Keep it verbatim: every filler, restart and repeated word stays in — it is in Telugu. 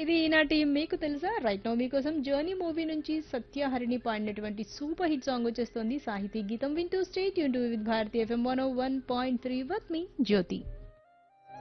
ఇది ఈనాటి మీకు తెలుసా రైట్ నో మీకోసం జర్నీ మూవీ నుంచి సత్యహరిణి పాడినటువంటి సూపర్ హిట్ సాంగ్ వచ్చేస్తుంది. సాహితీ గీతం వింటూ state Yoon to with Bharati FM one oh one point three with me Jyothi.